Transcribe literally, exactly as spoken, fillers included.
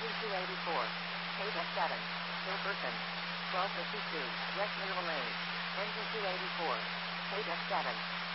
Engine two eighty-four. Page F seven. Hilferson. twelve fifty-two. West Middle Lane. Engine two eighty-four. Page F seven.